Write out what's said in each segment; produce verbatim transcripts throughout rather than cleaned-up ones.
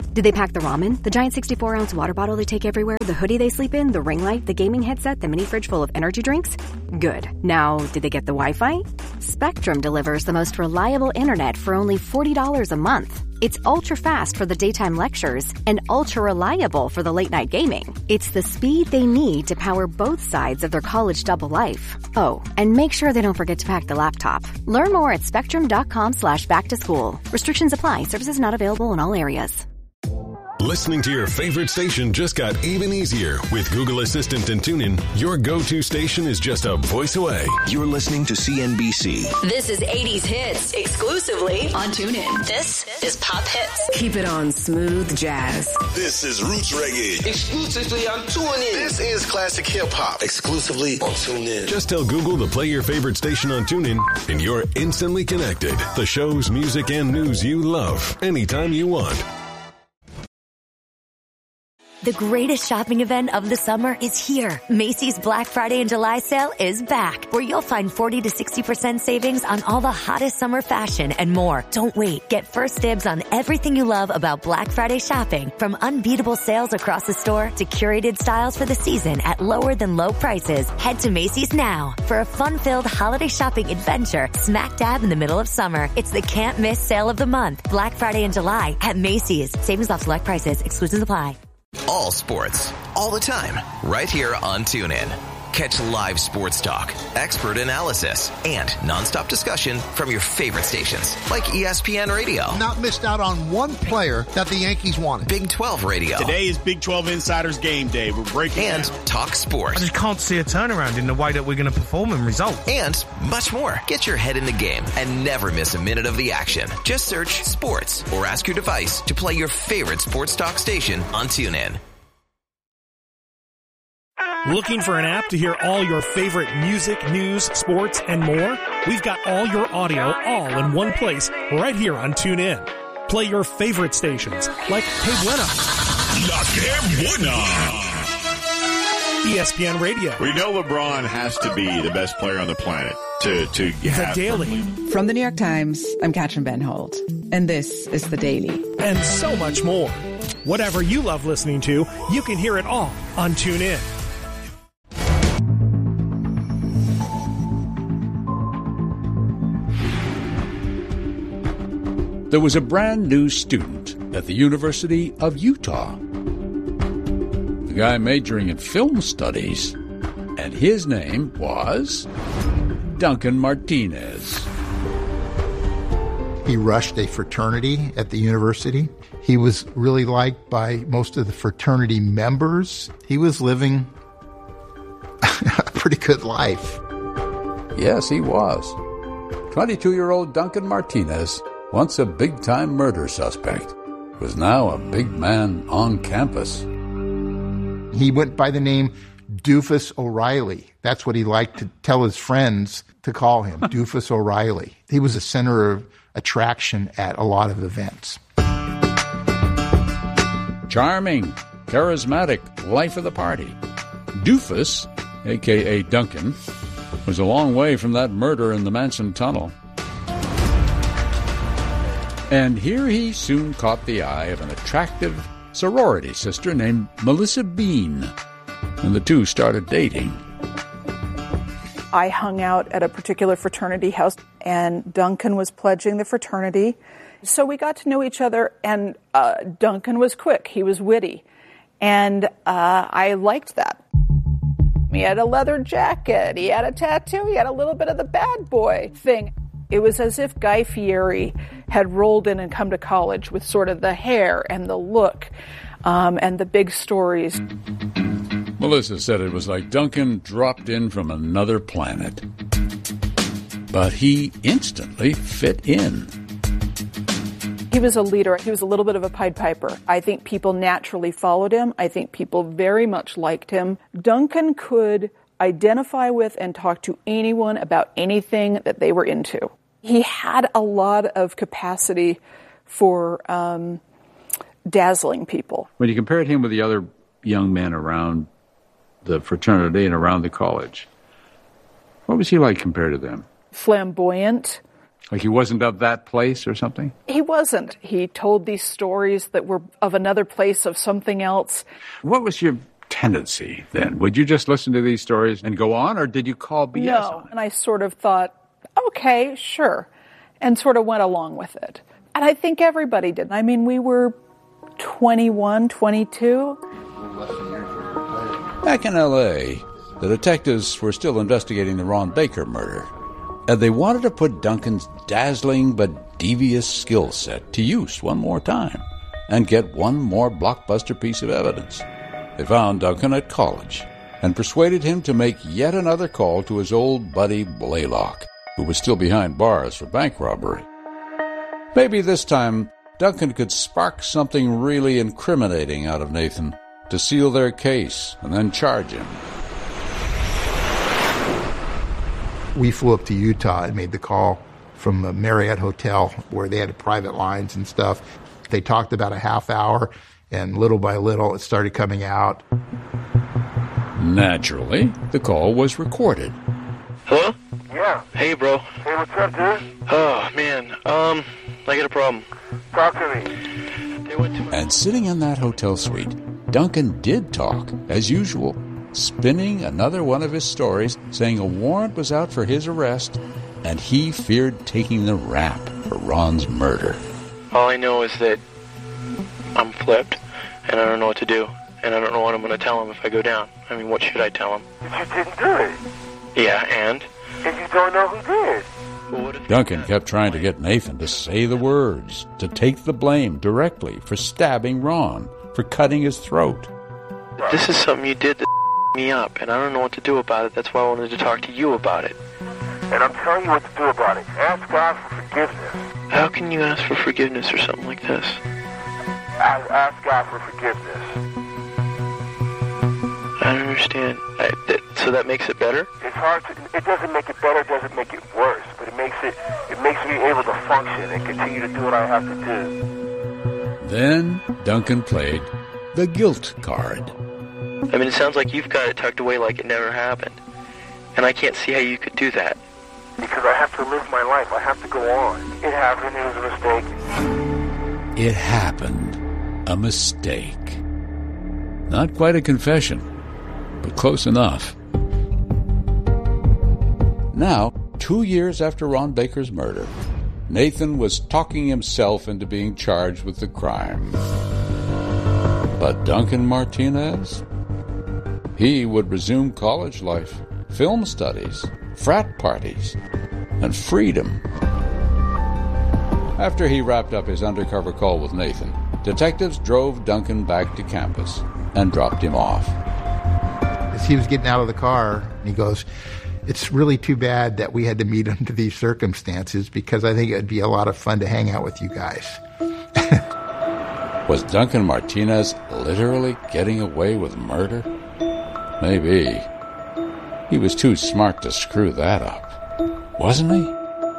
Did they pack the ramen, the giant sixty-four ounce water bottle they take everywhere, the hoodie they sleep in, the ring light, the gaming headset, the mini fridge full of energy drinks? Good. Now, did they get the Wi-Fi? Spectrum delivers the most reliable internet for only forty dollars a month. It's ultra-fast for the daytime lectures and ultra-reliable for the late-night gaming. It's the speed they need to power both sides of their college double life. Oh, and make sure they don't forget to pack the laptop. Learn more at spectrum.com slash back to school. Restrictions apply. Services not available in all areas. Listening to your favorite station just got even easier. With Google Assistant and TuneIn, your go-to station is just a voice away. You're listening to C N B C. This is eighties Hits, exclusively on TuneIn. This is Pop Hits. Keep it on smooth jazz. This is Roots Reggae, exclusively on TuneIn. This is Classic Hip Hop, exclusively on TuneIn. Just tell Google to play your favorite station on TuneIn, and you're instantly connected. The shows, music, and news you love, anytime you want. The greatest shopping event of the summer is here. Macy's Black Friday and July sale is back, where you'll find forty to sixty percent savings on all the hottest summer fashion and more. Don't wait. Get first dibs on everything you love about Black Friday shopping, from unbeatable sales across the store to curated styles for the season at lower than low prices. Head to Macy's now for a fun-filled holiday shopping adventure smack dab in the middle of summer. It's the can't miss sale of the month. Black Friday and July at Macy's. Savings off select prices. Exclusions apply. All sports, all the time, right here on TuneIn. Catch live sports talk, expert analysis, and nonstop discussion from your favorite stations, like E S P N Radio. Not missed out on one player that the Yankees wanted. Big twelve Radio. Today is Big twelve Insiders Game Day. We're breaking And down. Talk Sports. I just can't see a turnaround in the way that we're going to perform and result. And much more. Get your head in the game and never miss a minute of the action. Just search sports or ask your device to play your favorite sports talk station on TuneIn. Looking for an app to hear all your favorite music, news, sports, and more? We've got all your audio all in one place right here on TuneIn. Play your favorite stations like Que Buena, La Que Buena, E S P N Radio. We know LeBron has to be the best player on the planet to, to The have Daily. From the New York Times, I'm Katrin Ben Holt, and this is The Daily. And so much more. Whatever you love listening to, you can hear it all on TuneIn. There was a brand new student at the University of Utah. The guy majoring in film studies, and his name was Duncan Martinez. He rushed a fraternity at the university. He was really liked by most of the fraternity members. He was living a pretty good life. Yes, he was. twenty-two-year-old Duncan Martinez, once a big-time murder suspect, was now a big man on campus. He went by the name Doofus O'Reilly. That's what he liked to tell his friends to call him, Doofus O'Reilly. He was a center of attraction at a lot of events. Charming, charismatic, life of the party. Doofus, a k a. Duncan, was a long way from that murder in the Manson Tunnel. And here he soon caught the eye of an attractive sorority sister named Melissa Bean, and the two started dating. I hung out at a particular fraternity house, and Duncan was pledging the fraternity. So we got to know each other, and uh, Duncan was quick. He was witty, and uh, I liked that. He had a leather jacket. He had a tattoo. He had a little bit of the bad boy thing. It was as if Guy Fieri had rolled in and come to college with sort of the hair and the look um, and the big stories. Melissa said it was like Duncan dropped in from another planet. But he instantly fit in. He was a leader. He was a little bit of a Pied Piper. I think people naturally followed him. I think people very much liked him. Duncan could identify with and talk to anyone about anything that they were into. He had a lot of capacity for um, dazzling people. When you compared him with the other young men around the fraternity and around the college, what was he like compared to them? Flamboyant, Like he wasn't of that place or something? He wasn't. He told these stories that were of another place, of something else. What was your tendency then? Would you just listen to these stories and go on, or did you call B S No, on it? and I sort of thought, okay, sure, and sort of went along with it. And I think everybody did. I mean, we were twenty-one, twenty-two. Back in L A, the detectives were still investigating the Ron Baker murder, and they wanted to put Duncan's dazzling but devious skill set to use one more time and get one more blockbuster piece of evidence. They found Duncan at college and persuaded him to make yet another call to his old buddy Blaylock, who was still behind bars for bank robbery. Maybe this time Duncan could spark something really incriminating out of Nathan to seal their case and then charge him. We flew up to Utah and made the call from the Marriott Hotel where they had private lines and stuff. They talked about a half hour, and little by little it started coming out. Naturally, the call was recorded. Hello? Yeah. Hey, bro. Hey, what's up, dude? Oh, man. Um, I got a problem. Talk to me. They went to my... And sitting in that hotel suite, Duncan did talk, as usual, spinning another one of his stories, saying a warrant was out for his arrest, and he feared taking the rap for Ron's murder. All I know is that I'm flipped, and I don't know what to do, and I don't know what I'm going to tell him if I go down. I mean, what should I tell him? But you didn't do it. Yeah, and? And you don't know who did. Well, what if Duncan kept trying to get Nathan to say the words, to take the blame directly for stabbing Ron, for cutting his throat. This is something you did that me up, and I don't know what to do about it. That's why I wanted to talk to you about it. And I'm telling you what to do about it. Ask God for forgiveness. How can you ask for forgiveness or something like this? Ask, ask God for forgiveness. I don't understand. I, that, so that makes it better? It's hard to, it doesn't make it better, it doesn't make it worse, but it makes it, it makes me able to function and continue to do what I have to do. Then Duncan played the guilt card. I mean, it sounds like you've got it tucked away like it never happened. And I can't see how you could do that. Because I have to live my life. I have to go on. It happened. It was a mistake. It happened. A mistake. Not quite a confession, but close enough. Now, two years after Ron Baker's murder, Nathan was talking himself into being charged with the crime. But Duncan Martinez? He would resume college life, film studies, frat parties, and freedom. After he wrapped up his undercover call with Nathan, detectives drove Duncan back to campus and dropped him off. As he was getting out of the car, he goes, "It's really too bad that we had to meet under these circumstances because I think it would be a lot of fun to hang out with you guys." Was Duncan Martinez literally getting away with murder? Maybe. He was too smart to screw that up, wasn't he?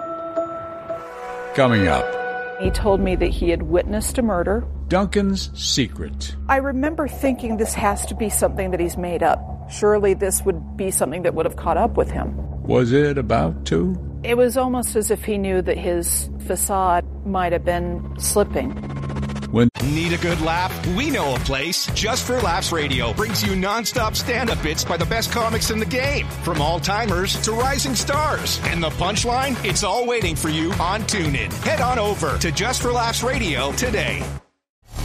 Coming up. He told me that he had witnessed a murder. Duncan's secret. I remember thinking this has to be something that he's made up. Surely this would be something that would have caught up with him. Was it about to? It was almost as if he knew that his facade might have been slipping. When Need a good laugh? We know a place. Just for Laughs Radio brings you nonstop stand-up bits by the best comics in the game. From all-timers to rising stars. And the punchline? It's all waiting for you on TuneIn. Head on over to Just for Laughs Radio today.